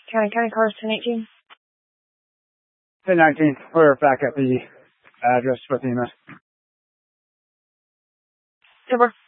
County Cars 1018. 1019. We're back at the address with EMS. Super.